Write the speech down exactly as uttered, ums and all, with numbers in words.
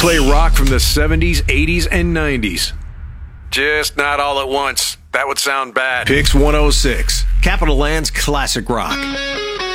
play rock from the seventies, eighties, and nineties. Just not all at once. That would sound bad. Picks one oh six, Capital Land's classic rock.